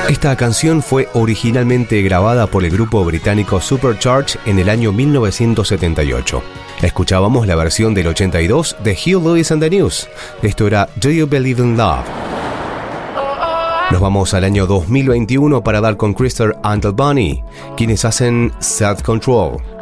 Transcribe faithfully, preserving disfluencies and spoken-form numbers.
Esta canción fue originalmente grabada por el grupo británico Supercharge en el año mil novecientos setenta y ocho. Escuchábamos la versión del ochenta y dos de Huey Lewis and the News. Esto era Do You Believe in Love? Nos vamos al año dos mil veintiuno para dar con Crystal and the Bunny, quienes hacen Self Control.